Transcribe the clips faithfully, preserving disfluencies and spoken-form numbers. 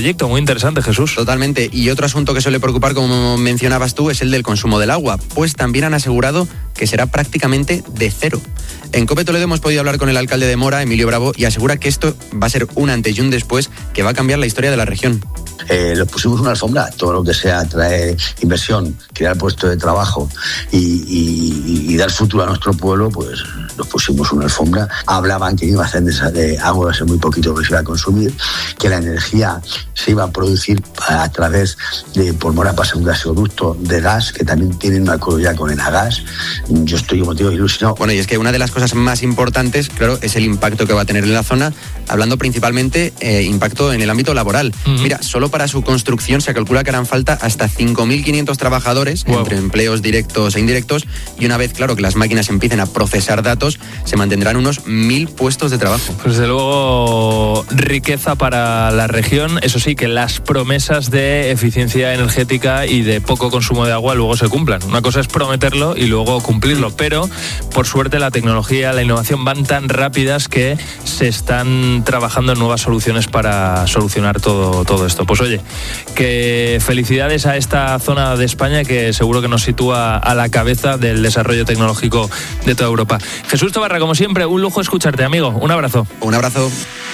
proyecto. Muy interesante, Jesús. Totalmente. Y otro asunto que suele preocupar, como mencionabas tú, es el del consumo del agua, pues también han asegurado que será prácticamente de cero. En COPE Toledo hemos podido hablar con el alcalde de Mora, Emilio Bravo, y asegura que esto va a ser un antes y un después que va a cambiar la historia de la región. Eh, le pusimos una alfombra, todo lo que sea traer inversión, crear puestos de trabajo y, y, y dar futuro a nuestro pueblo, pues nos pusimos una alfombra. Hablaban que iba a hacer de agua, hace muy poquito que se iba a consumir, que la energía se iba a producir a, a través de, por Mora pasa un gasoducto de gas, que también tienen un acuerdo ya con Enagas. Yo estoy, como te digo, ilusionado. Bueno, y es que una de las cosas más importantes, claro, es el impacto que va a tener en la zona, hablando principalmente eh, impacto en el ámbito laboral. Uh-huh. Mira, solo para su construcción se calcula que harán falta hasta cinco mil quinientos trabajadores, wow, entre empleos directos e indirectos, y una vez, claro, que las máquinas empiecen a procesar datos, se mantendrán unos mil puestos de trabajo. Pues desde luego, riqueza para la región. Eso sí, que las promesas de eficiencia energética y de poco consumo de agua luego se cumplan. Una cosa es prometerlo y luego cumplirlo, pero por suerte la tecnología, la innovación van tan rápidas que se están trabajando en nuevas soluciones para solucionar todo, todo esto. Pues oye, que felicidades a esta zona de España que seguro que nos sitúa a la cabeza del desarrollo tecnológico de toda Europa. Jesús Tobarra, como siempre, un lujo escucharte, amigo. Un abrazo. Un abrazo.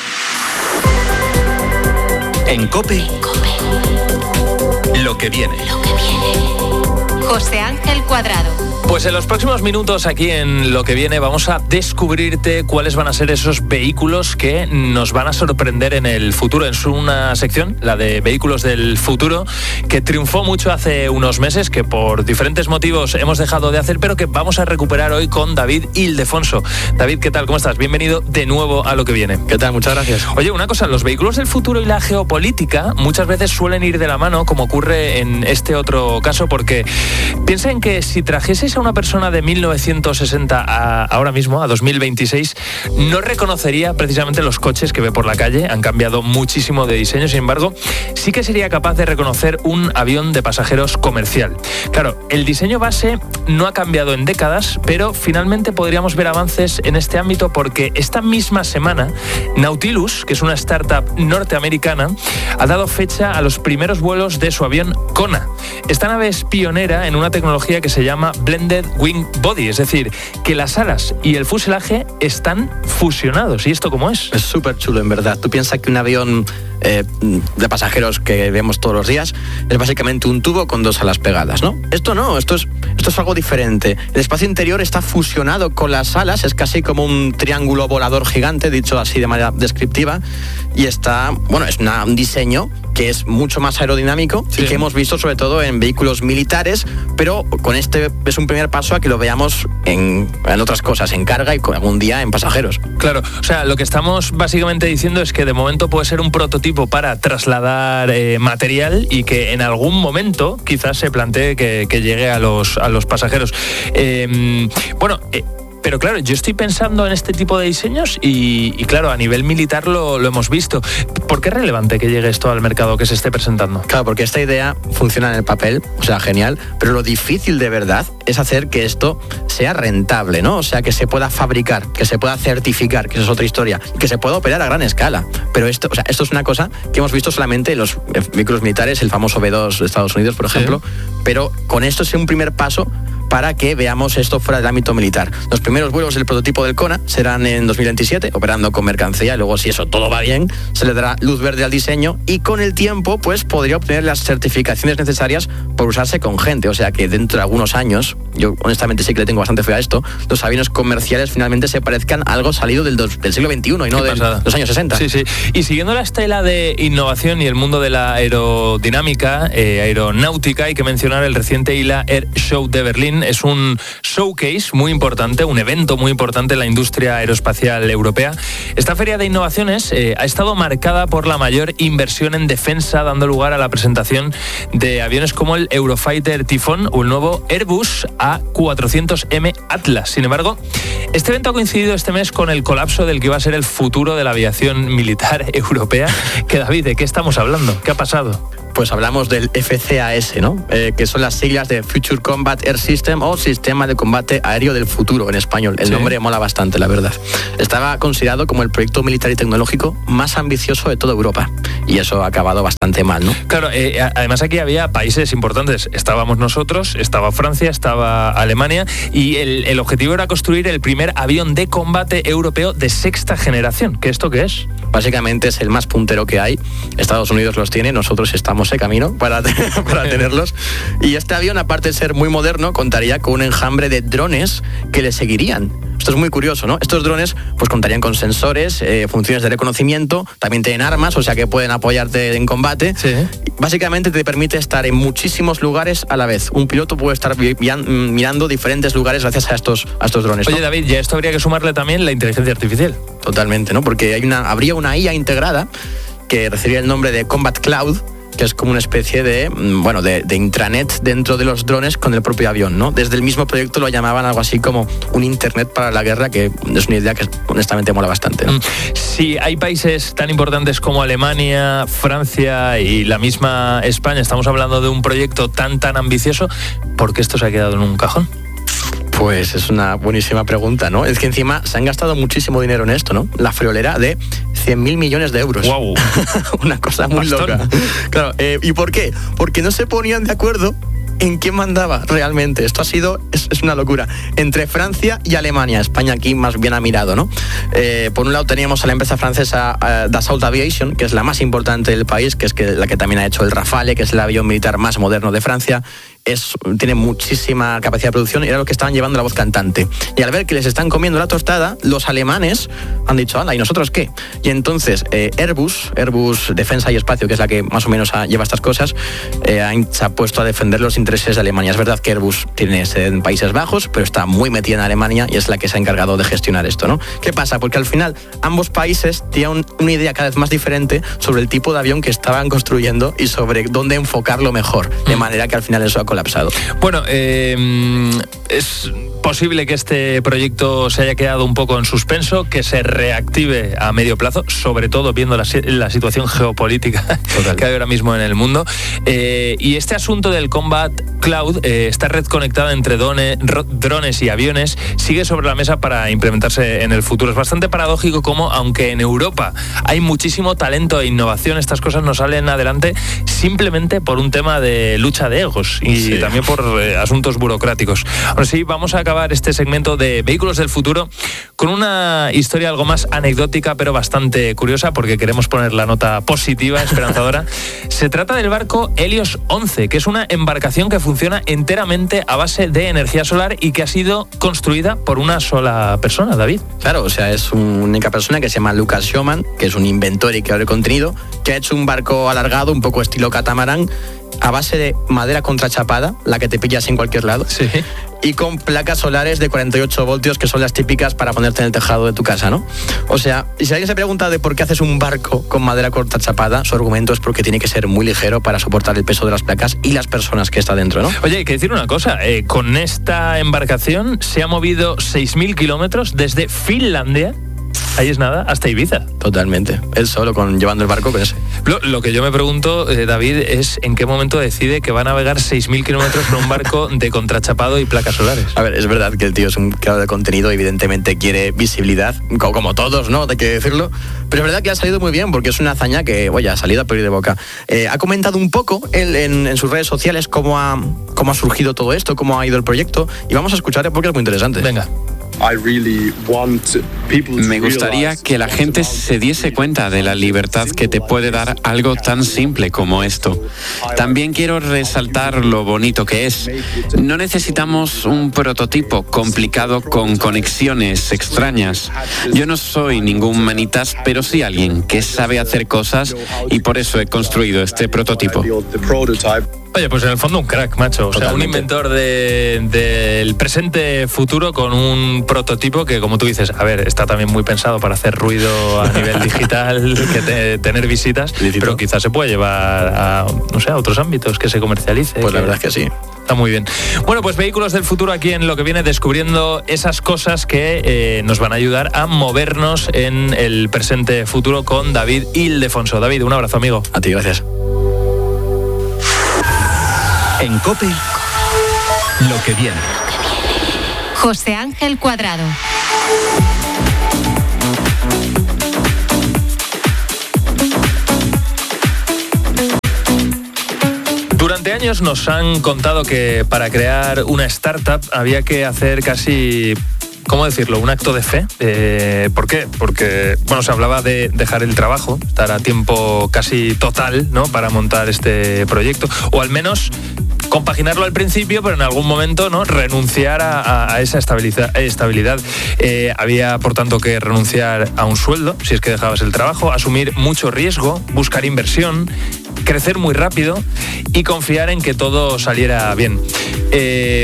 En COPE, lo que viene. Lo que viene. José Ángel Cuadrado. Pues en los próximos minutos aquí en Lo que viene vamos a descubrirte cuáles van a ser esos vehículos que nos van a sorprender en el futuro. Es una sección, la de vehículos del futuro, que triunfó mucho hace unos meses, que por diferentes motivos hemos dejado de hacer, pero que vamos a recuperar hoy con David Ildefonso. David, ¿qué tal? ¿Cómo estás? Bienvenido de nuevo a Lo que viene. ¿Qué tal? Muchas gracias. Oye, una cosa, los vehículos del futuro y la geopolítica muchas veces suelen ir de la mano, como ocurre en este otro caso, porque piensen que si trajeseis a una persona de mil novecientos sesenta a ahora mismo, a dos mil veintiséis, no reconocería precisamente los coches que ve por la calle. Han cambiado muchísimo de diseño, sin embargo, sí que sería capaz de reconocer un avión de pasajeros comercial. Claro, el diseño base no ha cambiado en décadas, pero finalmente podríamos ver avances en este ámbito porque esta misma semana Nautilus, que es una startup norteamericana, ha dado fecha a los primeros vuelos de su avión Kona. Esta nave es pionera en una tecnología que se llama Blended Wing Body, es decir, que las alas y el fuselaje están fusionados. ¿Y esto cómo es? Es súper chulo, en verdad. Tú piensas que un avión eh, de pasajeros que vemos todos los días es básicamente un tubo con dos alas pegadas, ¿no? Esto no, esto es, esto es algo diferente. El espacio interior está fusionado con las alas, es casi como un triángulo volador gigante, dicho así de manera descriptiva, y está, bueno, es una, un diseño que es mucho más aerodinámico, sí, y que hemos visto sobre todo en vehículos militares, pero con este es un primer paso a que lo veamos en, en otras cosas, en carga y algún día en pasajeros. Claro, o sea, lo que estamos básicamente diciendo es que de momento puede ser un prototipo para trasladar eh, material y que en algún momento quizás se plantee que, que llegue a los, a los pasajeros. Eh, bueno... Eh, Pero claro, yo estoy pensando en este tipo de diseños y, y claro, a nivel militar lo, lo hemos visto. ¿Por qué es relevante que llegue esto al mercado, que se esté presentando? Claro, porque esta idea funciona en el papel, o sea, genial, pero lo difícil de verdad es hacer que esto sea rentable, ¿no? O sea, que se pueda fabricar, que se pueda certificar, que eso es otra historia, que se pueda operar a gran escala. Pero esto, o sea, esto es una cosa que hemos visto solamente en los vehículos militares, el famoso B dos de Estados Unidos, por ejemplo, sí, pero con esto es un primer paso para que veamos esto fuera del ámbito militar. Los primeros vuelos del prototipo del Kona serán en dos mil veintisiete, operando con mercancía, y luego, si eso todo va bien, se le dará luz verde al diseño y con el tiempo pues podría obtener las certificaciones necesarias por usarse con gente. O sea que dentro de algunos años, yo honestamente sí que le tengo bastante fe a esto, los aviones comerciales finalmente se parezcan a algo salido del, dos, del siglo veintiuno y no de los años sesenta. Sí, sí. Y siguiendo la estela de innovación y el mundo de la aerodinámica, eh, aeronáutica, hay que mencionar el reciente I L A Air Show de Berlín. Es un showcase muy importante, un evento muy importante en la industria aeroespacial europea. Esta feria de innovaciones eh, ha estado marcada por la mayor inversión en defensa, dando lugar a la presentación de aviones como el Eurofighter Typhoon o el nuevo Airbus A cuatrocientos M Atlas. Sin embargo, este evento ha coincidido este mes con el colapso del que iba a ser el futuro de la aviación militar europea. Que, David, ¿de qué estamos hablando? ¿Qué ha pasado? Pues hablamos del F C A S, ¿no? Eh, que son las siglas de Future Combat Air System o Sistema de Combate Aéreo del Futuro en español. El sí. nombre mola bastante, la verdad. Estaba considerado como el proyecto militar y tecnológico más ambicioso de toda Europa. Y eso ha acabado bastante mal, ¿no? Claro, eh, además aquí había países importantes. Estábamos nosotros, estaba Francia, estaba Alemania, y el, el objetivo era construir el primer avión de combate europeo de sexta generación. ¿Qué esto qué es? Básicamente es el más puntero que hay. Estados Unidos los tiene, nosotros estamos en camino para, para tenerlos. Y este avión, aparte de ser muy moderno, contaría con un enjambre de drones que le seguirían. Esto es muy curioso, ¿no? Estos drones pues contarían con sensores, eh, funciones de reconocimiento, también tienen armas, o sea que pueden apoyarte en combate. Sí. Básicamente te permite estar en muchísimos lugares a la vez. Un piloto puede estar vi- mirando diferentes lugares gracias a estos, a estos drones, ¿no? Oye, David, ya esto habría que sumarle también la inteligencia artificial. Totalmente, ¿no? Porque hay una, habría una I A integrada que recibiría el nombre de Combat Cloud, que es como una especie de, bueno, de, de intranet dentro de los drones con el propio avión, ¿no? Desde el mismo proyecto lo llamaban algo así como un internet para la guerra, que es una idea que honestamente mola bastante, ¿no? Si hay países tan importantes como Alemania, Francia y la misma España, estamos hablando de un proyecto tan tan ambicioso, ¿por qué esto se ha quedado en un cajón? Pues es una buenísima pregunta, ¿no? Es que encima se han gastado muchísimo dinero en esto, ¿no? La friolera de cien mil millones de euros. ¡Wow! Una cosa muy Bastón. loca. Claro, eh, ¿y por qué? Porque no se ponían de acuerdo en quién mandaba realmente. Esto ha sido, es, es una locura. Entre Francia y Alemania. España aquí más bien ha mirado, ¿no? Eh, por un lado teníamos a la empresa francesa uh, Dassault Aviation, que es la más importante del país, que es que, la que también ha hecho el Rafale, que es el avión militar más moderno de Francia. Es, tiene muchísima capacidad de producción y era lo que estaban llevando la voz cantante. Y al ver que les están comiendo la tostada, los alemanes han dicho, anda, ¿y nosotros qué? Y entonces eh, Airbus, Airbus Defensa y Espacio, que es la que más o menos ha, lleva estas cosas, eh, ha, se ha puesto a defender los intereses de Alemania. Es verdad que Airbus tiene sede en Países Bajos, pero está muy metida en Alemania y es la que se ha encargado de gestionar esto, ¿no? ¿Qué pasa? Porque al final ambos países tienen una idea cada vez más diferente sobre el tipo de avión que estaban construyendo y sobre dónde enfocarlo mejor, de manera que al final eso ha colapsado. Bueno, eh, es posible que este proyecto se haya quedado un poco en suspenso, que se reactive a medio plazo, sobre todo viendo la, la situación geopolítica Total. que hay ahora mismo en el mundo. Eh, y este asunto del Combat Cloud, eh, esta red conectada entre drone, drones y aviones, sigue sobre la mesa para implementarse en el futuro. Es bastante paradójico como, aunque en Europa hay muchísimo talento e innovación, estas cosas no salen adelante simplemente por un tema de lucha de egos y sí. también por eh, asuntos burocráticos. Ahora sí, vamos a acabar este segmento de Vehículos del Futuro con una historia algo más anecdótica, pero bastante curiosa, porque queremos poner la nota positiva, esperanzadora. Se trata del barco Helios once, que es una embarcación que funciona enteramente a base de energía solar y que ha sido construida por una sola persona, David. Claro, o sea, es una única persona que se llama Lucas Schumann, que es un inventor y creador de contenido, que ha hecho un barco alargado, un poco estilo catamarán, a base de madera contrachapada, la que te pillas en cualquier lado, sí. y con placas solares de cuarenta y ocho voltios, que son las típicas para ponerte en el tejado de tu casa, ¿no? O sea, y si alguien se pregunta de por qué haces un barco con madera contrachapada, su argumento es porque tiene que ser muy ligero para soportar el peso de las placas y las personas que está dentro, ¿no? Oye, hay que decir una cosa, eh, con esta embarcación se ha movido seis mil kilómetros desde Finlandia, ahí es nada, hasta Ibiza. Totalmente, él solo con llevando el barco con ese. Lo, lo que yo me pregunto, eh, David, es en qué momento decide que va a navegar seis mil kilómetros con un barco de contrachapado y placas solares. A ver, es verdad que el tío es un creador de contenido, evidentemente quiere visibilidad, como, como todos, ¿no? Hay que decirlo. Pero es verdad que ha salido muy bien, porque es una hazaña que, oye, ha salido a pedir de boca. Eh, ha comentado un poco él en, en sus redes sociales cómo ha, cómo ha surgido todo esto, cómo ha ido el proyecto, y vamos a escuchar porque es muy interesante. Venga. Me gustaría que la gente se diese cuenta de la libertad que te puede dar algo tan simple como esto. También quiero resaltar lo bonito que es. No necesitamos un prototipo complicado con conexiones extrañas. Yo no soy ningún manitas, pero sí alguien que sabe hacer cosas y por eso he construido este prototipo. Oye, pues en el fondo un crack, macho. O sea, Totalmente. Un inventor del de, presente futuro con un prototipo que, como tú dices, a ver, está también muy pensado para hacer ruido a nivel digital, que te, tener visitas, ¿Licito? Pero quizás se puede llevar a, no sé, a otros ámbitos, que se comercialice. Pues que, la verdad es que sí. Está muy bien. Bueno, pues Vehículos del Futuro aquí en lo que viene, descubriendo esas cosas que eh, nos van a ayudar a movernos en el presente futuro con David Ildefonso. David, un abrazo, amigo. A ti, gracias. En COPE, lo que viene. José Ángel Cuadrado. Durante años nos han contado que para crear una startup había que hacer casi... ¿Cómo decirlo? Un acto de fe. Eh, ¿Por qué? Porque, bueno, se hablaba de dejar el trabajo, estar a tiempo casi total, ¿no?, para montar este proyecto, o al menos compaginarlo al principio, pero en algún momento, ¿no?, renunciar a, a, a esa estabilidad. estabilidad. Eh, había, por tanto, que renunciar a un sueldo, si es que dejabas el trabajo, asumir mucho riesgo, buscar inversión, crecer muy rápido y confiar en que todo saliera bien. Eh,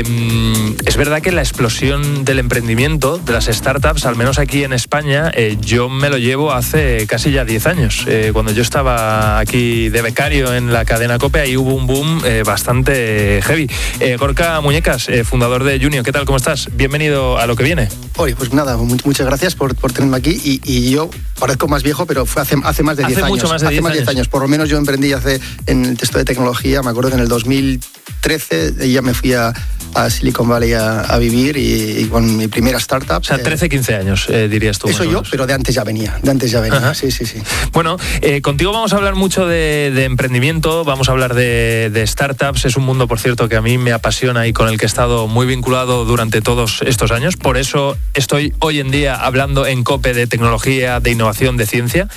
es verdad que la explosión del emprendimiento, de las startups, al menos aquí en España, eh, yo me lo llevo hace casi ya diez años. Eh, cuando yo estaba aquí de becario en la cadena COPE, ahí hubo un boom eh, bastante heavy. Eh, Gorka Muñecas, eh, fundador de Junio, ¿qué tal? ¿Cómo estás? Bienvenido a Lo que viene. Oye, pues nada, muchas gracias por, por tenerme aquí y, y yo parezco más viejo, pero fue hace, hace más de diez hace años. Mucho más de hace diez más de años. diez años. Por lo menos yo emprendí hace en el texto de tecnología, me acuerdo que en el dos mil trece ya me fui a, a Silicon Valley a, a vivir y, y con mi primera startup. O sea, trece, quince años, eh, dirías tú. Eso yo, pero de antes ya venía, de antes ya venía, Ajá. sí, sí, sí. Bueno, eh, contigo vamos a hablar mucho de, de emprendimiento, vamos a hablar de, de startups, es un mundo, por cierto, que a mí me apasiona y con el que he estado muy vinculado durante todos estos años, por eso estoy hoy en día hablando en COPE de tecnología, de innovación, de ciencia.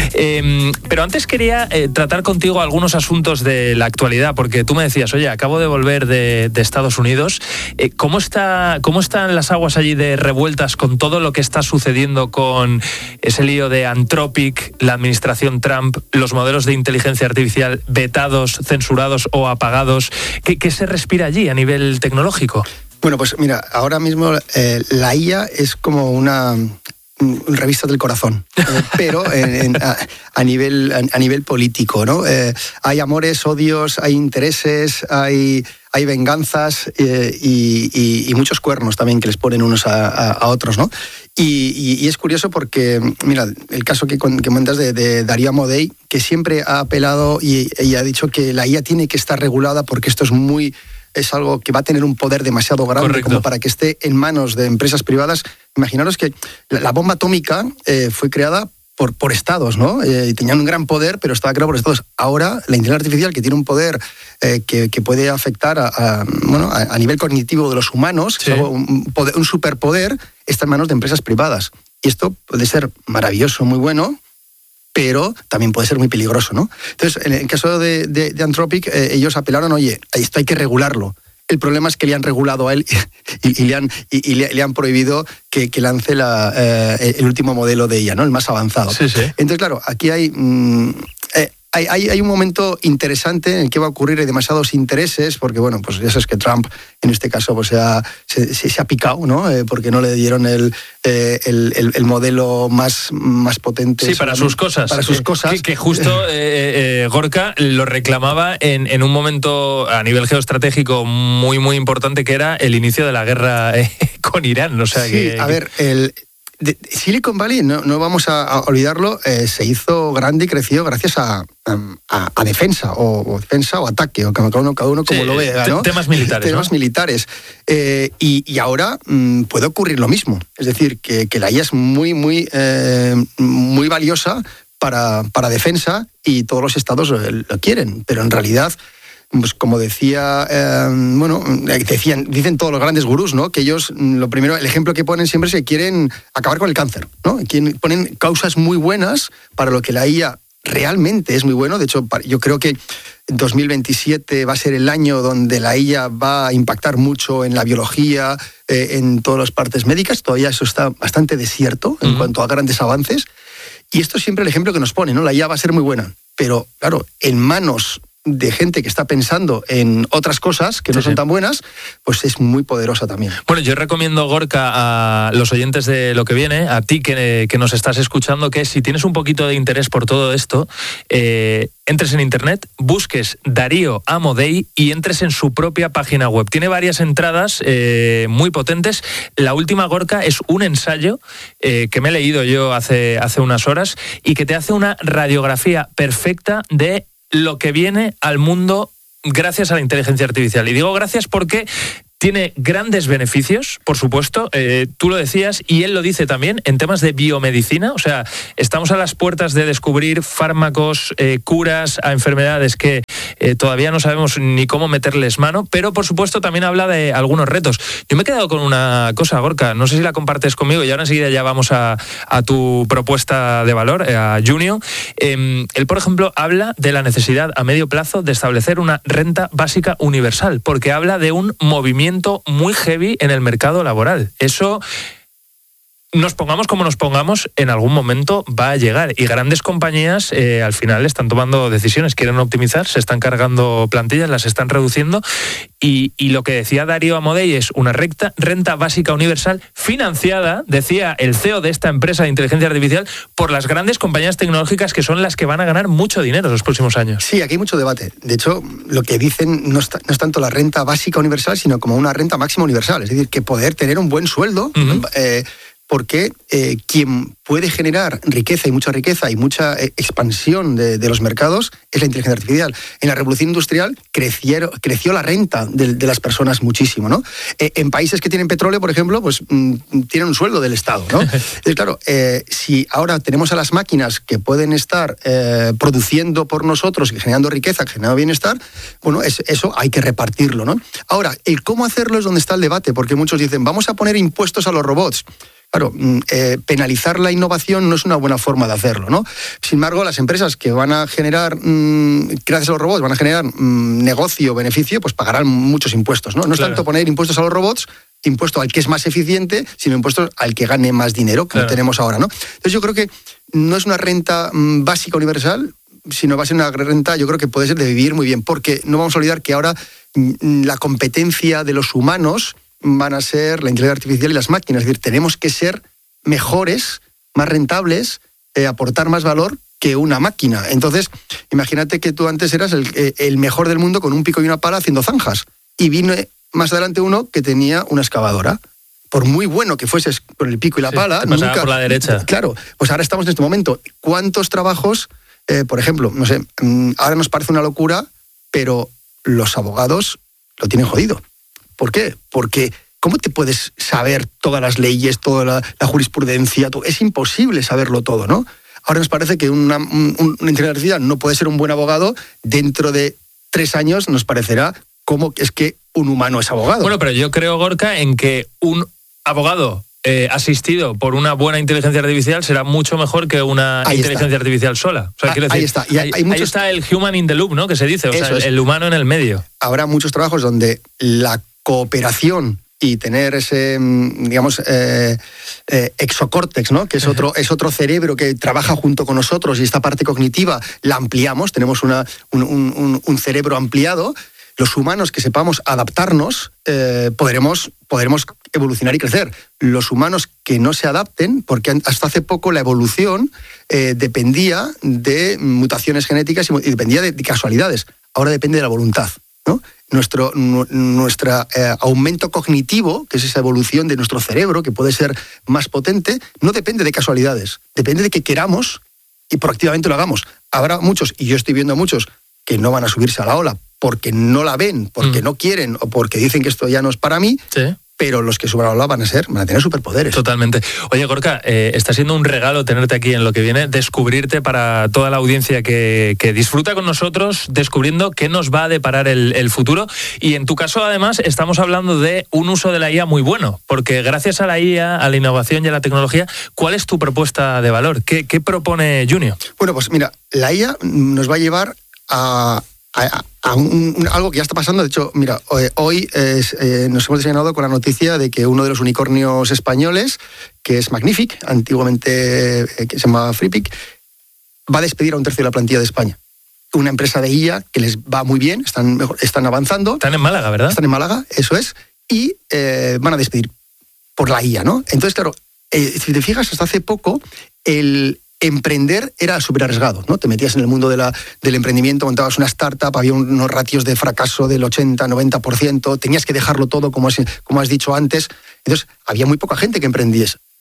Eh, pero antes quería eh, tratar contigo algunos asuntos de la actualidad, porque tú me decías, oye, acabo de volver de, de Estados Unidos, eh, ¿cómo está, cómo están las aguas allí de revueltas con todo lo que está sucediendo con ese lío de Anthropic, la administración Trump, los modelos de inteligencia artificial vetados, censurados o apagados? ¿Qué, qué se respira allí a nivel tecnológico? Bueno, pues mira, ahora mismo eh, la I A es como una... revista del corazón, eh, pero en, en, a, a, nivel, a, a nivel político, ¿no? Eh, hay amores, odios, hay intereses, hay, hay venganzas eh, y, y, y muchos cuernos también que les ponen unos a, a, a otros, ¿no? Y, y, y es curioso porque, mira, el caso que, que comentas de, de Darío Amodei, que siempre ha apelado y, y ha dicho que la I A tiene que estar regulada porque esto es muy... es algo que va a tener un poder demasiado grande Correcto. Como para que esté en manos de empresas privadas. Imaginaros que la bomba atómica eh, fue creada por, por estados, ¿no? Eh, tenían un gran poder, pero estaba creada por estados. Ahora, la inteligencia artificial, que tiene un poder eh, que, que puede afectar a, a, bueno, a, a nivel cognitivo de los humanos, sí. es algo, un, poder, un superpoder, está en manos de empresas privadas. Y esto puede ser maravilloso, muy bueno, pero también puede ser muy peligroso, ¿no? Entonces, en el caso de, de, de Anthropic, eh, ellos apelaron, oye, esto hay que regularlo. El problema es que le han regulado a él y, y, le, han, y, y le, le han prohibido que, que lance la, eh, el último modelo de ella, ¿no? El más avanzado. Sí, sí. Entonces, claro, aquí hay... Mmm, eh, Hay, hay, hay un momento interesante en el que va a ocurrir, hay demasiados intereses, porque bueno, pues ya sabes que Trump en este caso pues se, ha, se, se ha picado, ¿no? Eh, porque no le dieron el, eh, el, el, el modelo más, más potente. Sí, para sus cosas. Para sus cosas. Que, que justo eh, eh, Gorka lo reclamaba en, en un momento a nivel geoestratégico muy, muy importante, que era el inicio de la guerra eh, con Irán. O sea, sí, que, a ver, el... De Silicon Valley, no, no vamos a, a olvidarlo, eh, se hizo grande y creció gracias a, a, a defensa, o, o defensa o ataque, o cada uno, cada uno como sí, lo vea, ¿no? Temas militares. Temas ¿no? militares. Eh, y, y ahora mmm, puede ocurrir lo mismo. Es decir, que, que la I A es muy, muy, eh, muy valiosa para, para defensa y todos los estados lo, lo quieren, pero en realidad... Pues como decía, eh, bueno, decían, dicen todos los grandes gurús, ¿no? Que ellos, lo primero, el ejemplo que ponen siempre es que quieren acabar con el cáncer, ¿no? Quieren, ponen causas muy buenas para lo que la I A realmente es muy bueno. De hecho, yo creo que dos mil veintisiete va a ser el año donde la I A va a impactar mucho en la biología, eh, en todas las partes médicas. Todavía eso está bastante desierto en uh-huh. cuanto a grandes avances. Y esto es siempre el ejemplo que nos pone, ¿no? La I A va a ser muy buena, pero claro, en manos de gente que está pensando en otras cosas que no sí, son sí. tan buenas, pues es muy poderosa también. Bueno, yo recomiendo, Gorka, a los oyentes de Lo que viene, a ti que, que nos estás escuchando, que si tienes un poquito de interés por todo esto, eh, entres en internet, busques Darío Amodei y entres en su propia página web. Tiene varias entradas eh, muy potentes. La última, Gorka, es un ensayo eh, que me he leído yo hace, hace unas horas y que te hace una radiografía perfecta de lo que viene al mundo gracias a la inteligencia artificial. Y digo gracias porque tiene grandes beneficios, por supuesto, eh, tú lo decías y él lo dice también, en temas de biomedicina. O sea, estamos a las puertas de descubrir fármacos, eh, curas a enfermedades que eh, todavía no sabemos ni cómo meterles mano, pero por supuesto también habla de algunos retos. Yo me he quedado con una cosa, Gorka, no sé si la compartes conmigo y ahora enseguida ya vamos a, a tu propuesta de valor, eh, a Junio. Eh, él, por ejemplo, habla de la necesidad a medio plazo de establecer una renta básica universal, porque habla de un movimiento muy heavy en el mercado laboral. Eso, nos pongamos como nos pongamos, en algún momento va a llegar. Y grandes compañías eh, al final están tomando decisiones, quieren optimizar, se están cargando plantillas, las están reduciendo. Y, y lo que decía Darío Amodei es una recta, renta básica universal financiada, decía el C E O de esta empresa de inteligencia artificial, por las grandes compañías tecnológicas que son las que van a ganar mucho dinero en los próximos años. Sí, aquí hay mucho debate. De hecho, lo que dicen no es, no es tanto la renta básica universal, sino como una renta máxima universal. Es decir, que poder tener un buen sueldo... Uh-huh. eh, porque eh, quien puede generar riqueza y mucha riqueza y mucha eh, expansión de, de los mercados es la inteligencia artificial. En la revolución industrial crecieron, creció la renta de, de las personas muchísimo, ¿no? Eh, en países que tienen petróleo, por ejemplo, pues mm, tienen un sueldo del Estado, ¿no? Entonces, claro, eh, si ahora tenemos a las máquinas que pueden estar eh, produciendo por nosotros y generando riqueza, generando bienestar, bueno, es, eso hay que repartirlo, ¿no? Ahora, el cómo hacerlo es donde está el debate, porque muchos dicen, vamos a poner impuestos a los robots. Claro, eh, penalizar la innovación no es una buena forma de hacerlo, ¿no? Sin embargo, las empresas que van a generar, mmm, gracias a los robots, van a generar mmm, negocio, beneficio, pues pagarán muchos impuestos, ¿no? No es claro. tanto poner impuestos a los robots, impuesto al que es más eficiente, sino impuestos al que gane más dinero, como claro. tenemos ahora, ¿no? Entonces yo creo que no es una renta mmm, básica universal, sino va a ser una renta, yo creo que puede ser de vivir muy bien, porque no vamos a olvidar que ahora mmm, la competencia de los humanos van a ser la inteligencia artificial y las máquinas. Es decir, tenemos que ser mejores, más rentables, eh, aportar más valor que una máquina. Entonces, imagínate que tú antes eras el, el mejor del mundo con un pico y una pala haciendo zanjas. Y vino más adelante uno que tenía una excavadora. Por muy bueno que fueses con el pico y la sí, pala... Te pasaba nunca, por la derecha. Claro, pues ahora estamos en este momento. ¿Cuántos trabajos, eh, por ejemplo, no sé, ahora nos parece una locura, pero los abogados lo tienen jodido? ¿Por qué? Porque ¿cómo te puedes saber todas las leyes, toda la, la jurisprudencia? Todo? Es imposible saberlo todo, ¿no? Ahora nos parece que una, un, una inteligencia artificial no puede ser un buen abogado. Dentro de tres años nos parecerá cómo es que un humano es abogado. Bueno, pero yo creo, Gorka, en que un abogado eh, asistido por una buena inteligencia artificial será mucho mejor que una ahí inteligencia está. artificial sola. O sea, ah, quiero decir, ahí está. Y hay, hay muchos... ahí está el human in the loop, ¿no? Que se dice, o sea, el, el humano en el medio. Habrá muchos trabajos donde la cooperación y tener ese, digamos, eh, eh, exocórtex, ¿no? Que es otro, es otro cerebro que trabaja junto con nosotros y esta parte cognitiva la ampliamos, tenemos una, un, un, un cerebro ampliado. Los humanos que sepamos adaptarnos, eh, podremos, podremos evolucionar y crecer. Los humanos que no se adapten, porque hasta hace poco la evolución eh, dependía de mutaciones genéticas y dependía de, de casualidades. Ahora depende de la voluntad, ¿no? Nuestro nuestra, eh, aumento cognitivo, que es esa evolución de nuestro cerebro, que puede ser más potente, no depende de casualidades, depende de que queramos y proactivamente lo hagamos. Habrá muchos, y yo estoy viendo a muchos, que no van a subirse a la ola porque no la ven, porque mm. no quieren o porque dicen que esto ya no es para mí, sí. Pero los que suban a la ola van a ser, van a tener superpoderes. Totalmente. Oye, Gorka, eh, está siendo un regalo tenerte aquí en Lo que viene, descubrirte para toda la audiencia que, que disfruta con nosotros, descubriendo qué nos va a deparar el, el futuro. Y en tu caso, además, estamos hablando de un uso de la I A muy bueno, porque gracias a la I A, a la innovación y a la tecnología, ¿cuál es tu propuesta de valor? ¿Qué, qué propone Junio? Bueno, pues mira, la I A nos va a llevar a... A, a un, un, algo que ya está pasando. De hecho, mira, hoy es, eh, nos hemos desayunado con la noticia de que uno de los unicornios españoles, que es Magnific, antiguamente eh, que se llama Freepik, va a despedir a un tercio de la plantilla de España. Una empresa de I A que les va muy bien, están, mejor, están avanzando. Están en Málaga, ¿verdad? Están en Málaga, eso es, y eh, van a despedir por la I A, ¿no? Entonces, claro, eh, si te fijas, hasta hace poco, el... emprender era súper arriesgado, ¿no? Te metías en el mundo de la, del emprendimiento, montabas una startup, había unos ratios de fracaso del ochenta, noventa por ciento, tenías que dejarlo todo, como has, como has dicho antes. Entonces, había muy poca gente que emprendiese.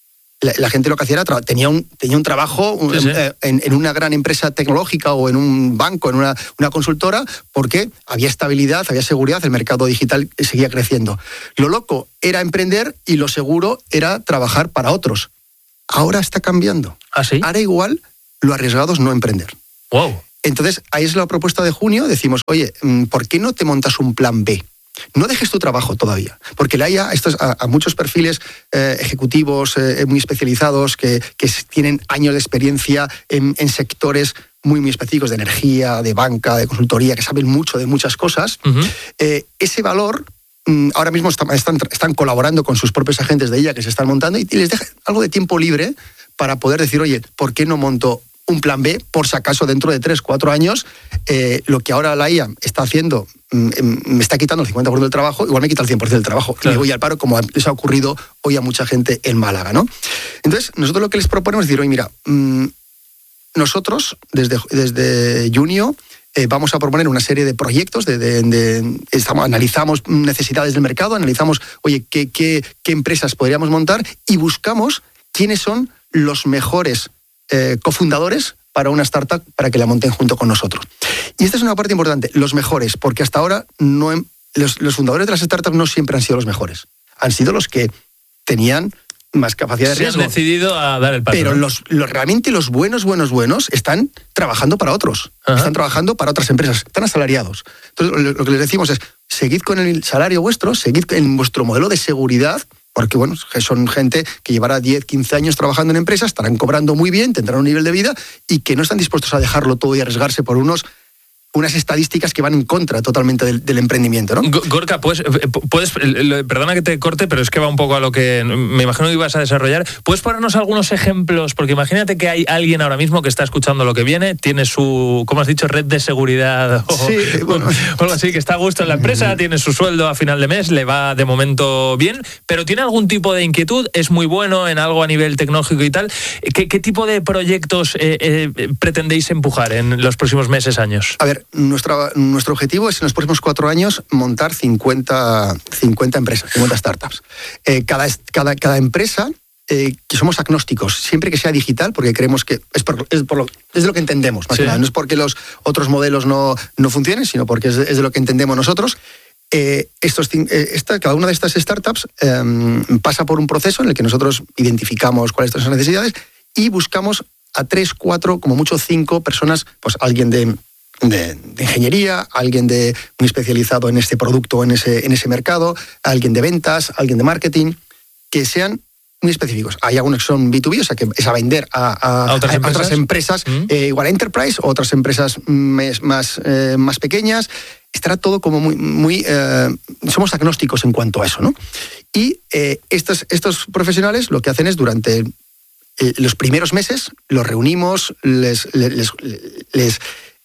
la, la gente lo que hacía era, tra- tenía, un, tenía un trabajo Sí, sí. eh, en, en una gran empresa tecnológica o en un banco, en una, una consultora, porque había estabilidad, había seguridad, el mercado digital seguía creciendo. Lo loco era emprender y lo seguro era trabajar para otros. Ahora está cambiando. ¿Ah, sí? Ahora igual lo arriesgado es no emprender. Wow. Entonces, ahí es la propuesta de junio, decimos, oye, ¿por qué no te montas un plan B? No dejes tu trabajo todavía, porque le hay a, estos, a, a muchos perfiles eh, ejecutivos eh, muy especializados que, que tienen años de experiencia en, en sectores muy, muy específicos de energía, de banca, de consultoría, que saben mucho de muchas cosas. Uh-huh. Eh, ese valor mm, ahora mismo está, están, están colaborando con sus propios agentes de I A que se están montando y, y les deja algo de tiempo libre para poder decir, oye, ¿por qué no monto un plan B, por si acaso dentro de tres, cuatro años, eh, lo que ahora la I A está haciendo, mm, me está quitando el cincuenta por ciento del trabajo, igual me quita el cien por ciento del trabajo, claro. Y me voy al paro, como les ha ocurrido hoy a mucha gente en Málaga, ¿no? Entonces, nosotros lo que les proponemos es decir, oye, mira, mmm, nosotros, desde, desde junio, eh, vamos a proponer una serie de proyectos, de, de, de, estamos, analizamos necesidades del mercado, analizamos, oye, qué, qué, qué empresas podríamos montar y buscamos quiénes son los mejores Eh, cofundadores para una startup para que la monten junto con nosotros. Y esta es una parte importante, los mejores, porque hasta ahora no hem, los, los fundadores de las startups no siempre han sido los mejores. Han sido los que tenían más capacidad de riesgo. Se han decidido a dar el paso. Pero ¿no? los, los realmente los buenos, buenos, buenos están trabajando para otros. Ajá. Están trabajando para otras empresas. Están asalariados. Entonces, lo que les decimos es, seguid con el salario vuestro, seguid en vuestro modelo de seguridad, porque bueno, son gente que llevará diez, quince años trabajando en empresas, estarán cobrando muy bien, tendrán un nivel de vida y que no están dispuestos a dejarlo todo y arriesgarse por unos unas estadísticas que van en contra totalmente del, del emprendimiento, ¿no? Gorka, ¿puedes, puedes, perdona que te corte, pero es que va un poco a lo que me imagino que ibas a desarrollar. ¿Puedes ponernos algunos ejemplos? Porque imagínate que hay alguien ahora mismo que está escuchando lo que viene, tiene su, ¿cómo has dicho?, red de seguridad o, sí, bueno. o algo así, que está a gusto en la empresa, tiene su sueldo a final de mes, le va de momento bien, pero tiene algún tipo de inquietud, es muy bueno en algo a nivel tecnológico y tal. ¿Qué, qué tipo de proyectos eh, eh, pretendéis empujar en los próximos meses, años? A ver, Nuestra, nuestro objetivo es en los próximos cuatro años montar cincuenta, cincuenta empresas, cincuenta startups. Eh, cada, cada, cada empresa, eh, que somos agnósticos, siempre que sea digital, porque creemos que es, por, es, por lo, es de lo que entendemos, más sí. que nada. No es porque los otros modelos no, no funcionen, sino porque es de, es de lo que entendemos nosotros. Eh, estos, eh, esta, cada una de estas startups eh, pasa por un proceso en el que nosotros identificamos cuáles son sus necesidades y buscamos a tres, cuatro, como mucho cinco personas, pues alguien de... De, de ingeniería, alguien de, muy especializado en este producto, en ese, en ese mercado, alguien de ventas, alguien de marketing, que sean muy específicos. Hay algunos que son B dos B, o sea, que es a vender a, a, ¿A otras a, empresas, a otras empresas ¿Mm? eh, igual a Enterprise, o otras empresas más, más, eh, más pequeñas. Estará todo como muy... muy eh, somos agnósticos en cuanto a eso, ¿no? Y eh, estos, estos profesionales lo que hacen es durante eh, los primeros meses, los reunimos, les... les, les, les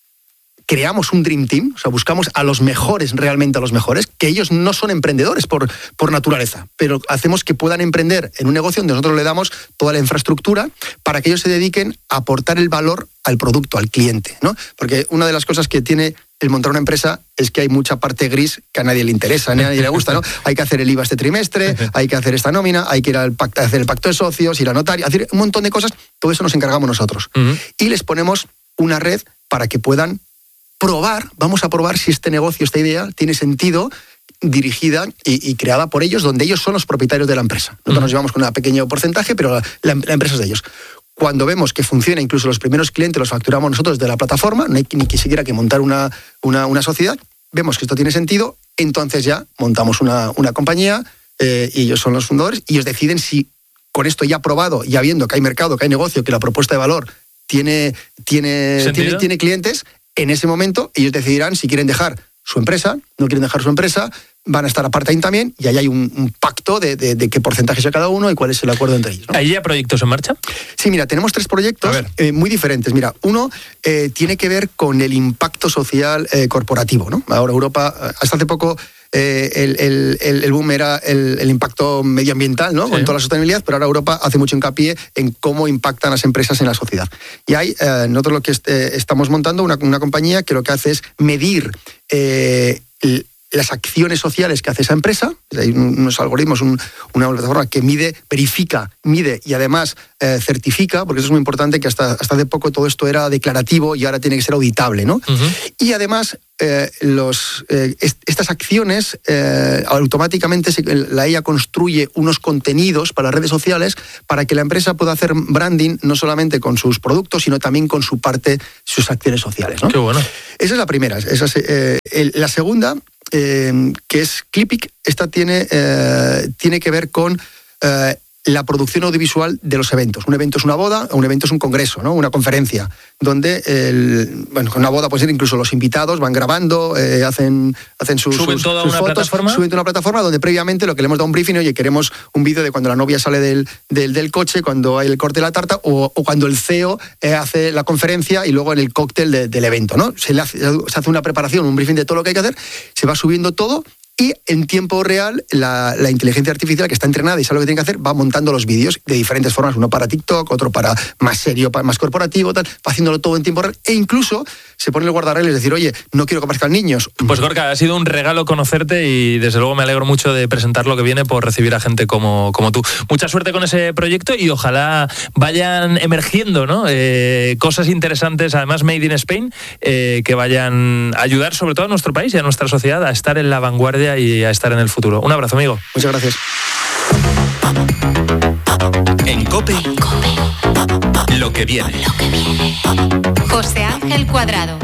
creamos un Dream Team, o sea, buscamos a los mejores, realmente a los mejores, que ellos no son emprendedores por, por naturaleza, pero hacemos que puedan emprender en un negocio donde nosotros le damos toda la infraestructura para que ellos se dediquen a aportar el valor al producto, al cliente, ¿no? Porque una de las cosas que tiene el montar una empresa es que hay mucha parte gris que a nadie le interesa, a nadie le gusta, ¿no? Hay que hacer el I V A este trimestre, hay que hacer esta nómina, hay que ir al pacto, hacer el pacto de socios, ir a notario, hacer un montón de cosas, todo eso nos encargamos nosotros. Uh-huh. Y les ponemos una red para que puedan probar, vamos a probar si este negocio, esta idea, tiene sentido, dirigida y, y creada por ellos, donde ellos son los propietarios de la empresa. Nosotros uh-huh. nos llevamos con un pequeño porcentaje, pero la, la, la empresa es de ellos. Cuando vemos que funciona, incluso los primeros clientes los facturamos nosotros de la plataforma, no hay ni que siquiera que montar una, una, una sociedad, vemos que esto tiene sentido, entonces ya montamos una, una compañía eh, y ellos son los fundadores y ellos deciden si con esto ya probado, ya viendo que hay mercado, que hay negocio, que la propuesta de valor tiene, tiene, tiene, tiene clientes, en ese momento ellos decidirán si quieren dejar su empresa, no quieren dejar su empresa, van a estar a part-time también y ahí hay un, un pacto de, de, de qué porcentaje sea cada uno y cuál es el acuerdo entre ellos, ¿no? ¿Hay ya proyectos en marcha? Sí, mira, tenemos tres proyectos eh, muy diferentes. Mira, uno eh, tiene que ver con el impacto social eh, corporativo, ¿no? Ahora Europa, hasta hace poco eh, el, el, el boom era el, el impacto medioambiental, ¿no? Sí. Con toda la sostenibilidad, pero ahora Europa hace mucho hincapié en cómo impactan las empresas en la sociedad. Y hay, eh, nosotros lo que este, estamos montando una, una compañía que lo que hace es medir eh, el, las acciones sociales que hace esa empresa. Hay unos algoritmos, un, una plataforma que mide, verifica, mide y además eh, certifica, porque eso es muy importante, que hasta, hasta hace poco todo esto era declarativo y ahora tiene que ser auditable, ¿no? Uh-huh. Y además, eh, los, eh, est- estas acciones, eh, automáticamente se, la I A construye unos contenidos para las redes sociales para que la empresa pueda hacer branding no solamente con sus productos, sino también con su parte, sus acciones sociales, ¿no? Qué bueno. Esa es la primera. Esa es, eh, el, la segunda, eh, que es Clipic, esta tiene, eh, tiene que ver con eh, la producción audiovisual de los eventos. Un evento es una boda, un evento es un congreso, ¿no? Una conferencia, donde el, bueno, una boda puede ser incluso los invitados van grabando, eh, hacen, hacen sus, ¿Suben sus, toda sus una fotos, plataforma? suben toda una plataforma donde previamente lo que le hemos dado un briefing, oye, queremos un vídeo de cuando la novia sale del, del, del coche, cuando hay el corte de la tarta, o, o cuando el C E O eh, hace la conferencia y luego en el cóctel de, del evento, ¿no? Se, le hace, se hace una preparación, un briefing de todo lo que hay que hacer, se va subiendo todo. Y en tiempo real, la, la inteligencia artificial que está entrenada y sabe lo que tiene que hacer, va montando los vídeos de diferentes formas, uno para TikTok, otro para más serio, para más corporativo, tal, va haciéndolo todo en tiempo real, e incluso se pone el guardarreles, es decir, oye, no quiero que aparezcan niños. Pues Gorka, ha sido un regalo conocerte y desde luego me alegro mucho de presentar lo que viene por recibir a gente como, como tú. Mucha suerte con ese proyecto y ojalá vayan emergiendo, ¿no? Eh, cosas interesantes, además made in Spain, eh, que vayan a ayudar sobre todo a nuestro país y a nuestra sociedad a estar en la vanguardia y a estar en el futuro. Un abrazo, amigo. Muchas gracias. En COPE, lo que viene. Lo que viene. José Ángel Cuadrado.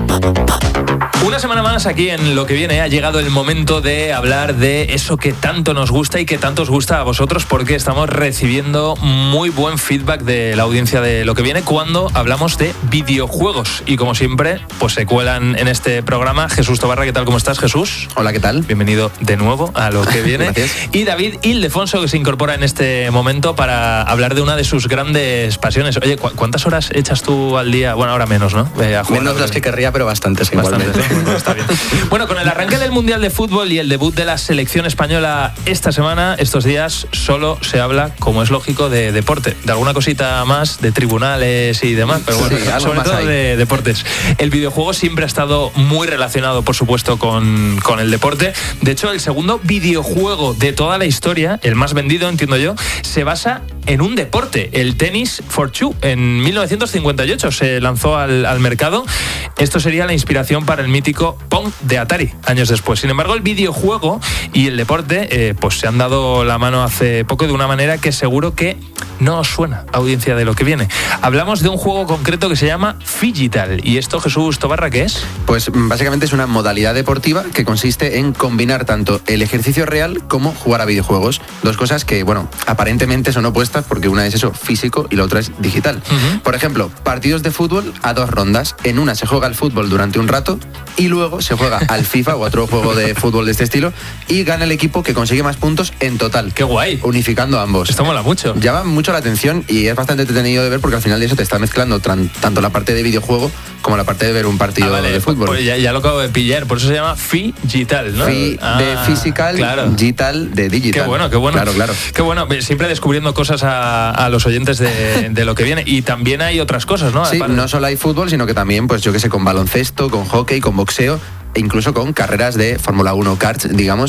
Una semana más aquí en Lo que viene ha llegado el momento de hablar de eso que tanto nos gusta y que tanto os gusta a vosotros, porque estamos recibiendo muy buen feedback de la audiencia de Lo que viene cuando hablamos de videojuegos. Y como siempre, pues se cuelan en este programa Jesús Tobarra. ¿Qué tal? ¿Cómo estás, Jesús? Hola, ¿qué tal? Bienvenido de nuevo a Lo que viene. Gracias. Y David Ildefonso, que se incorpora en este momento para hablar de una de sus grandes pasiones. Oye, ¿cu- ¿cuántas horas echas tú al día? Bueno, ahora menos, ¿no? Eh, a jugar Menos a las que querría, pero bastantes igualmente. Bastante. Bueno, está bien. Bueno, con el arranque del Mundial de Fútbol y el debut de la selección española esta semana, estos días solo se habla, como es lógico, de deporte. De alguna cosita más, de tribunales y demás, pero bueno, Sí, algo sobre más todo hay. de deportes. El videojuego siempre ha estado muy relacionado, por supuesto, con, con el deporte. De hecho, el segundo videojuego de toda la historia, el más vendido, entiendo yo, se basa en un deporte, el Tennis for Two. En mil novecientos cincuenta y ocho se lanzó al, al mercado. Esto sería la inspiración para el mítico Pong de Atari, años después. Sin embargo, el videojuego y el deporte eh, pues se han dado la mano hace poco de una manera que seguro que no os suena, audiencia de Lo que viene. Hablamos de un juego concreto que se llama Phygital. ¿Y esto, Jesús Tobarra, qué es? Pues básicamente es una modalidad deportiva que consiste en combinar tanto el ejercicio real como jugar a videojuegos. Dos cosas que, bueno, aparentemente son opuestas porque una es eso, físico, y la otra es digital. Uh-huh. Por ejemplo, partidos de fútbol a dos rondas. En una se juega al fútbol durante un rato y luego se juega al FIFA o otro juego de fútbol de este estilo y gana el equipo que consigue más puntos en total. ¡Qué guay! Unificando ambos. Esto mola mucho. Llama mucho la atención y es bastante entretenido de ver porque al final de eso te está mezclando tran- tanto la parte de videojuego como la parte de ver un partido Ah, vale, de fútbol. Pues ya, ya lo acabo de pillar, por eso se llama Phygital, ¿no? Fi Ah, de physical, claro. digital de digital. Qué bueno, qué bueno. Claro, claro. Qué bueno, siempre descubriendo cosas a, a los oyentes de, de Lo que viene. Y también hay otras cosas, ¿no? Sí, Aparte. no solo hay fútbol, sino que también, pues yo que sé, con baloncesto, con hockey, con boxeo e incluso con carreras de Fórmula uno karts, digamos,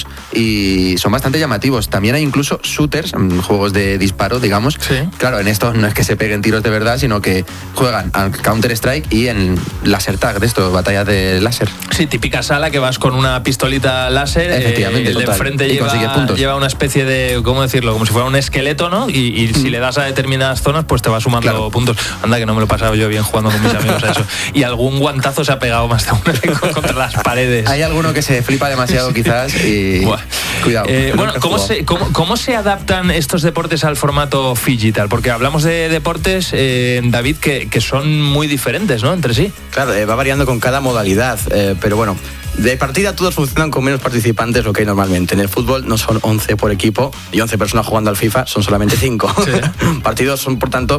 y son bastante llamativos. También hay incluso shooters, mm, juegos de disparo, digamos. Sí. Claro, en estos no es que se peguen tiros de verdad, sino que juegan al Counter-Strike y en laser tag, de esto, batallas de láser. Sí, típica sala que vas con una pistolita láser. Efectivamente, eh, el de total. enfrente Y consigues lleva, puntos. lleva una especie de, ¿cómo decirlo? Como si fuera un esqueleto, ¿no? Y, y si le das a determinadas zonas, pues te va sumando Claro. puntos. Anda, que no me lo he pasado yo bien jugando con mis amigos a eso. Y algún guantazo se ha pegado más de uno contra las paredes. Hay alguno que se flipa demasiado quizás y Buah. cuidado. Eh, bueno, Nunca he ¿cómo jugado. se, cómo, ¿cómo se adaptan estos deportes al formato Phygital? Porque hablamos de deportes, eh, David, que, que son muy diferentes, ¿no? Entre sí. Claro, eh, va variando con cada modalidad, eh, pero bueno, de partida todos funcionan con menos participantes lo que hay normalmente. En el fútbol no son once por equipo y once personas jugando al FIFA, son solamente cinco. Sí. Partidos son, por tanto,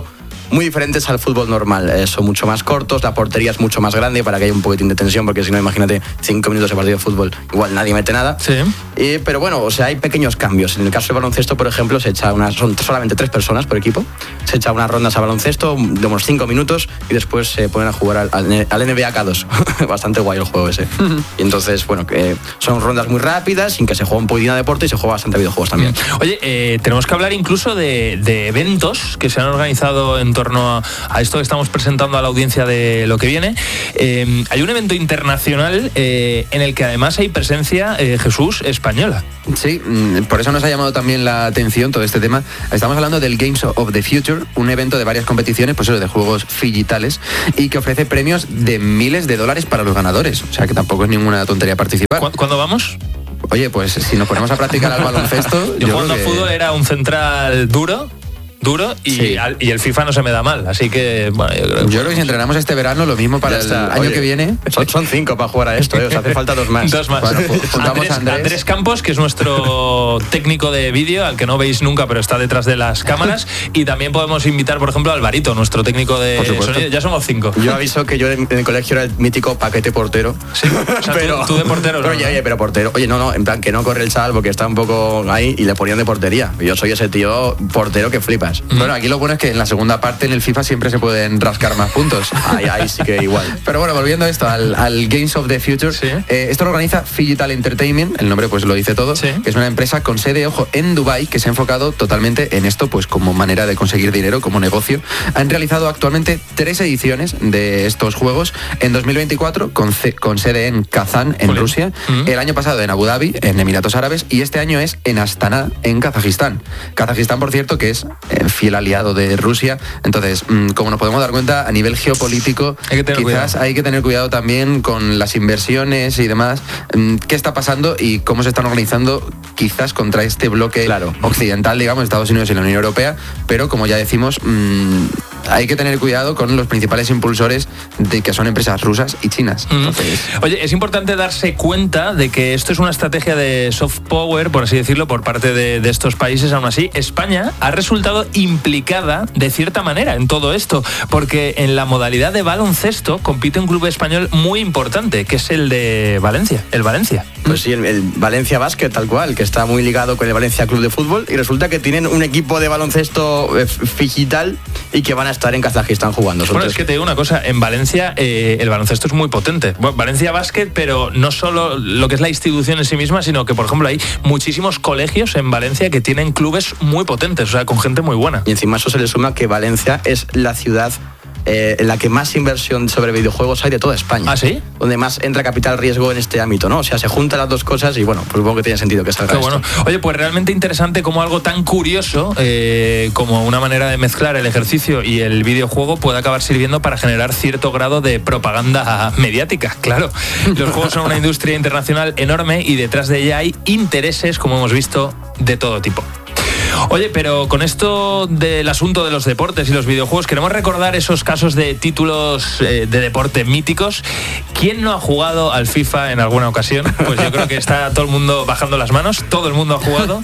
muy diferentes al fútbol normal. Eh, son mucho más cortos, la portería es mucho más grande para que haya un poquitín de tensión, porque si no, imagínate, cinco minutos de partido de fútbol, igual nadie mete nada. Sí. Eh, pero bueno, o sea, hay pequeños cambios. En el caso del baloncesto, por ejemplo, se echa unas, son solamente tres personas por equipo, se echa unas rondas a baloncesto de unos cinco minutos y después se ponen a jugar al, al, al N B A K dos. Bastante guay el juego ese. Y entonces, bueno, que son rondas muy rápidas, sin que se juegue un poquitín de deporte y se juega bastante videojuegos también. Oye, eh, tenemos que hablar incluso de, de eventos que se han organizado en torno a, a esto que estamos presentando a la audiencia de Lo que viene. Eh, hay un evento internacional eh, en el que además hay presencia, eh, Jesús, española. Sí, por eso nos ha llamado también la atención todo este tema. Estamos hablando del Games of the Future, un evento de varias competiciones, pues eso, de juegos digitales, y que ofrece premios de miles de dólares para los ganadores. O sea que tampoco es ninguna tontería participar. ¿Cu- ¿Cuándo vamos? Oye, pues si nos ponemos a practicar al baloncesto... Yo, yo jugando creo a que... fútbol era un central duro, duro y, Sí. al, y el FIFA no se me da mal, así que bueno, yo creo, Yo creo que si entrenamos este verano lo mismo para Ya el está. año Oye, que viene. Son, son cinco para jugar a esto, ¿eh? Os hace falta dos más. Dos más. Bueno, pues juntamos Andrés, a Andrés. Andrés Campos, que es nuestro técnico de vídeo, al que no veis nunca, pero está detrás de las cámaras. Y también podemos invitar, por ejemplo, a Alvarito, nuestro técnico de Por supuesto. sonido. Ya somos cinco. Yo aviso que yo en, en el colegio era el mítico paquete portero. Sí, o sea, tú- tú de portero, Pero, ¿no? oye, oye, pero portero. Oye, no, no, en plan que no corre el chaval porque está un poco ahí y le ponían de portería. Yo soy ese tío portero que flipas. Bueno, aquí lo bueno es que en la segunda parte en el FIFA siempre se pueden rascar más puntos. Ahí, ahí sí que igual. Pero bueno, volviendo a esto, al, al Games of the Future, Sí. eh, esto lo organiza Phygital Entertainment, el nombre pues lo dice todo, Sí. que es una empresa con sede, ojo, en Dubái, que se ha enfocado totalmente en esto, pues como manera de conseguir dinero, como negocio. Han realizado actualmente tres ediciones de estos juegos, en dos mil veinticuatro, con, ce- con sede en Kazán, en Jolín. Rusia, Mm. el año pasado en Abu Dhabi, en Emiratos Árabes, y este año es en Astana, en Kazajistán. Kazajistán, por cierto, que es eh, fiel aliado de Rusia. Entonces, mm, como nos podemos dar cuenta, a nivel geopolítico, Hay que tener quizás cuidado. hay que tener cuidado también con las inversiones y demás. Mm, ¿Qué está pasando y cómo se están organizando quizás contra este bloque Claro. occidental, digamos, Estados Unidos y la Unión Europea? Pero, como ya decimos, mm, hay que tener cuidado con los principales impulsores de que son empresas rusas y chinas. Mm. Entonces, Oye, es importante darse cuenta de que esto es una estrategia de soft power, por así decirlo, por parte de, de estos países. Aún así, España ha resultado implicada de cierta manera en todo esto, porque en la modalidad de baloncesto compite un club español muy importante, que es el de Valencia, el Valencia. Pues sí, el, el Valencia Basket, tal cual, que está muy ligado con el Valencia Club de Fútbol, y resulta que tienen un equipo de baloncesto eh, digital y que van a estar en Kazajistán jugando. Son Bueno, tres- es que te digo una cosa, en Valencia eh, el baloncesto es muy potente. Bueno, Valencia Basket, pero no solo lo que es la institución en sí misma, sino que, por ejemplo, hay muchísimos colegios en Valencia que tienen clubes muy potentes, o sea, con gente muy buena. Y encima eso se le suma que Valencia es la ciudad eh, en la que más inversión sobre videojuegos hay de toda España. ¿Ah, sí? Donde más entra capital riesgo en este ámbito, ¿no? O sea, se juntan las dos cosas y bueno, pues supongo que tiene sentido que salga Qué esto. bueno. Oye, pues realmente interesante como algo tan curioso eh, como una manera de mezclar el ejercicio y el videojuego puede acabar sirviendo para generar cierto grado de propaganda mediática. Claro, los juegos son una industria internacional enorme y detrás de ella hay intereses, como hemos visto, de todo tipo. Oye, pero con esto del asunto de los deportes y los videojuegos, queremos recordar esos casos de títulos eh, de deporte míticos. ¿Quién no ha jugado al FIFA en alguna ocasión? Pues yo creo que está todo el mundo bajando las manos, todo el mundo ha jugado.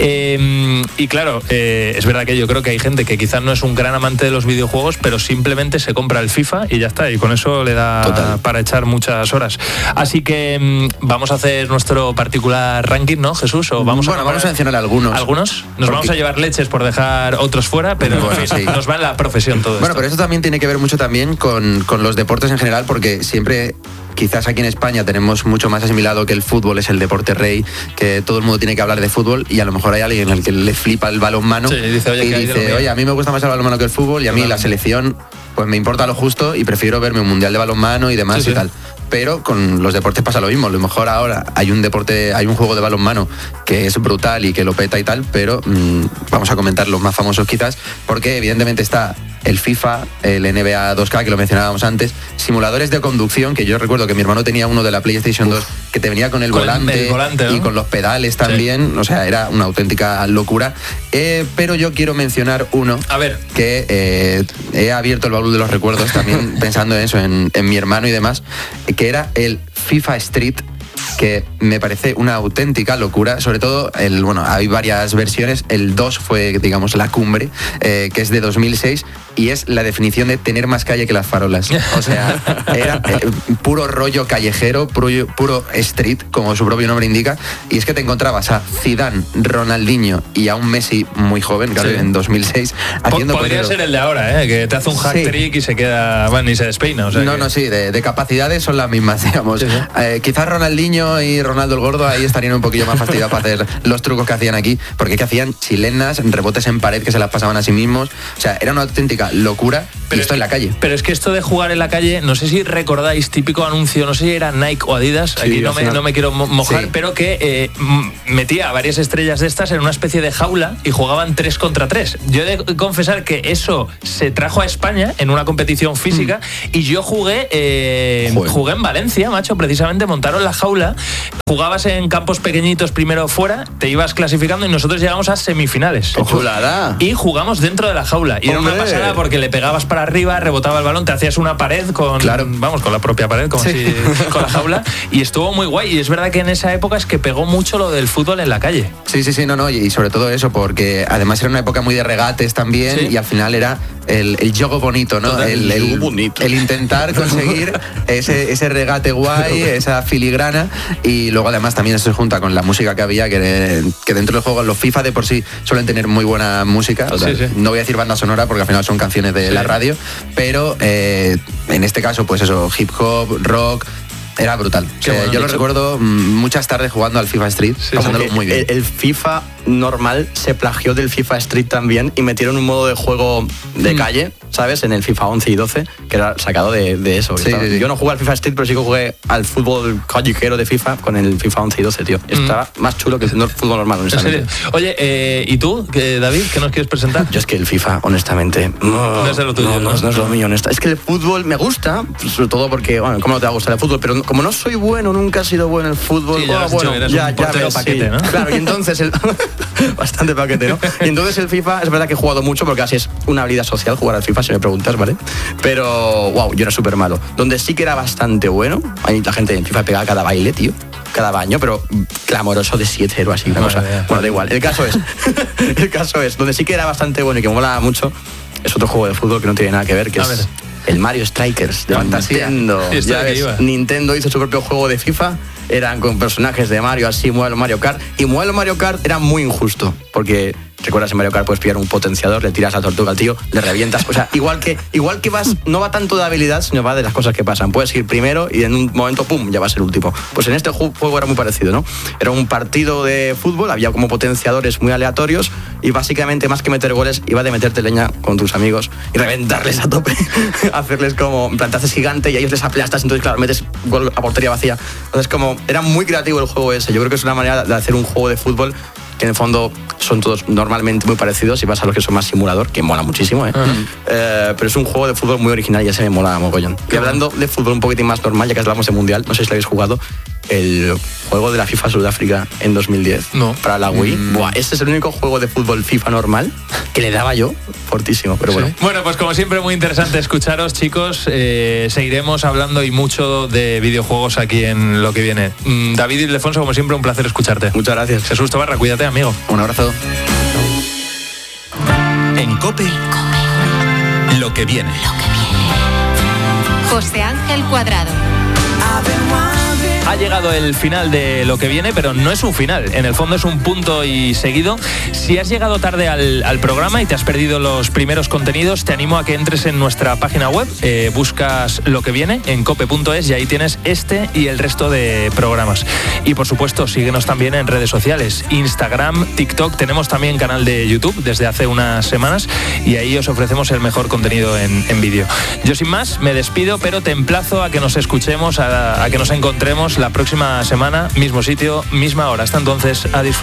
Eh, y claro, eh, es verdad que yo creo que hay gente que quizás no es un gran amante de los videojuegos, pero simplemente se compra el FIFA y ya está, y con eso le da Total. para echar muchas horas. Así que mm, vamos a hacer nuestro particular ranking, ¿no, Jesús? O vamos bueno, a vamos a mencionar algunos. ¿Algunos? Nos Porque- vamos a llevar leches por dejar otros fuera, pero Bueno, en fin, sí. nos va en la profesión todo Bueno, esto. pero eso también tiene que ver mucho también con, con los deportes en general, porque siempre, quizás aquí en España tenemos mucho más asimilado que el fútbol es el deporte rey, que todo el mundo tiene que hablar de fútbol, y a lo mejor hay alguien al que le flipa el balonmano Sí, dice, oye, y que hay de lo dice, mío. oye, a mí me gusta más el balonmano que el fútbol, y a mí la selección pues me importa lo justo y prefiero verme un mundial de balonmano y demás Sí, sí. y tal. Pero con los deportes pasa lo mismo. A lo mejor ahora hay un deporte, hay un juego de balonmano que es brutal y que lo peta y tal, pero mmm, vamos a comentar los más famosos quizás, porque evidentemente está el FIFA, el N B A dos K, que lo mencionábamos antes, simuladores de conducción, que yo recuerdo que mi hermano tenía uno de la PlayStation dos que te venía con el Con el- volante, el volante, ¿no? y con los pedales también, o sea, era una auténtica locura. Eh, pero yo quiero mencionar uno A ver, que eh, he abierto el baúl de los recuerdos también pensando en eso, en, en mi hermano y demás, que era el FIFA Street que me parece una auténtica locura. Sobre todo, el, bueno, hay varias versiones. El dos fue, digamos, la cumbre, eh, que es de dos mil seis, y es la definición de tener más calle que las farolas. O sea, era eh, puro rollo callejero, puro, puro street, como su propio nombre indica, y es que te encontrabas a Zidane, Ronaldinho y a un Messi muy joven, claro, sí. en dos mil seis, haciendo... Podría portero. ser el de ahora, ¿eh? Que te hace un hat-trick sí. y se queda... Bueno, ni se despeina. O sea no, que... no, sí, de, de capacidades son las mismas, digamos. Sí, sí. Eh, quizás Ronaldinho y Ronaldo el Gordo ahí estarían un poquillo más fastidiados para hacer los trucos que hacían aquí, porque que hacían chilenas, rebotes en pared que se las pasaban a sí mismos. O sea, era una auténtica locura. Pero y esto en la calle. Pero es que esto de jugar en la calle, no sé si recordáis, típico anuncio, no sé si era Nike o Adidas, sí, aquí no me, no me quiero mojar, sí. pero que eh, metía a varias estrellas de estas en una especie de jaula y jugaban tres contra tres. Yo he de confesar que eso se trajo a España en una competición física mm. y yo jugué, eh, jugué en Valencia, macho, precisamente montaron la jaula, jugabas en campos pequeñitos primero fuera, te ibas clasificando y nosotros llegamos a semifinales. ¡Qué chulada! Y jugamos dentro de la jaula. Y ¡hombre! Era una pasada porque le pegabas para arriba, rebotaba el balón, te hacías una pared con, claro. vamos, con la propia pared, como sí. si, con la jaula, y estuvo muy guay. Y es verdad que en esa época es que pegó mucho lo del fútbol en la calle. Sí, sí, sí, no, no, y sobre todo eso, porque además era una época muy de regates también, sí. y al final era el, el juego bonito, ¿no? El, el, bonito. el intentar conseguir ese, ese regate guay, esa filigrana, y luego además también eso se junta con la música que había, que, que dentro del juego los FIFA de por sí suelen tener muy buena música, o sea, sí, sí. no voy a decir banda sonora porque al final son canciones de sí. la radio, pero eh, en este caso pues eso, hip hop, rock, era brutal. O sea, bueno, yo lo recuerdo muchas tardes jugando al FIFA Street, sí, pasándolo muy bien. El, el FIFA normal se plagió del FIFA Street también y metieron un modo de juego de mm. calle, ¿sabes? En el FIFA once y doce, que era sacado de, de eso. Sí, sí, sí. Yo no jugué al FIFA Street, pero sí que jugué al fútbol callejero de FIFA con el FIFA once y doce, tío. Mm. Estaba más chulo que el fútbol normal, honestamente. Oye, eh, ¿y tú, David, qué nos quieres presentar? Yo es que el FIFA, honestamente, no, no es lo tuyo, no, no, no es lo mío, honesta. Es que el fútbol me gusta, sobre todo porque, bueno, ¿cómo no te va a gustar el fútbol? Pero como no soy bueno, nunca he sido bueno en el fútbol, sí, ya, oh, bueno, eres ya, un portero ya ves, paquete, sí. ¿no? Claro, y entonces el bastante paquete, ¿no? Y entonces el FIFA, es verdad que he jugado mucho porque así es una habilidad social jugar al FIFA, si me preguntas, ¿vale? Pero, wow, yo era súper malo. Donde sí que era bastante bueno, hay la gente en FIFA pegaba cada baile, tío, cada baño, pero clamoroso de siete cero así, una cosa. Bueno, bueno, da igual. El caso es, el caso es, donde sí que era bastante bueno y que me molaba mucho, es otro juego de fútbol que no tiene nada que ver, que a es... ver. El Mario Strikers de Fantasía. Nintendo. Ya ves, Nintendo hizo su propio juego de FIFA, eran con personajes de Mario, así, modelo Mario Kart. Y modelo Mario Kart era muy injusto, porque recuerdas en Mario Kart puedes pillar un potenciador, le tiras la tortuga al tío, le revientas. O sea, igual que, igual que vas, no va tanto de habilidad, sino va de las cosas que pasan. Puedes ir primero y en un momento, pum, ya vas el último. Pues en este juego era muy parecido, ¿no? Era un partido de fútbol, había como potenciadores muy aleatorios y básicamente más que meter goles, iba de meterte leña con tus amigos y reventarles a tope, hacerles como, en plan, te haces gigante y a ellos les aplastas, entonces claro, metes gol a portería vacía. Entonces como, era muy creativo el juego ese. Yo creo que es una manera de hacer un juego de fútbol que en el fondo son todos normalmente muy parecidos y vas a los que son más simulador, que mola muchísimo, ¿eh? Uh-huh. eh pero es un juego de fútbol muy original y ya se me mola mogollón. Y hablando de fútbol un poquitín más normal, ya que hablamos de Mundial, no sé si lo habéis jugado, el juego de la FIFA Sudáfrica en dos mil diez, no. para la Wii. Mm. Buah, este es el único juego de fútbol FIFA normal que le daba yo fortísimo, pero bueno. Sí. Bueno, pues como siempre, muy interesante escucharos, chicos. Eh, seguiremos hablando y mucho de videojuegos aquí en Lo que viene. Mm, David Ildefonso, como siempre, un placer escucharte. Muchas gracias. Jesús Tobarra, cuídate, amigo. Un abrazo. En COPE, COPE. Lo que viene. Lo que viene. José Ángel Cuadrado. Ha llegado el final de Lo que viene, pero no es un final. En el fondo es un punto y seguido. Si has llegado tarde al, al programa y te has perdido los primeros contenidos, te animo a que entres en nuestra página web, eh, buscas Lo que viene en cope punto es y ahí tienes este y el resto de programas. Y por supuesto, síguenos también en redes sociales, Instagram, TikTok. Tenemos también canal de YouTube desde hace unas semanas y ahí os ofrecemos el mejor contenido en, en vídeo. Yo sin más me despido, pero te emplazo a que nos escuchemos, a, a que nos encontremos la próxima semana, mismo sitio, misma hora. Hasta entonces, a disfrutar.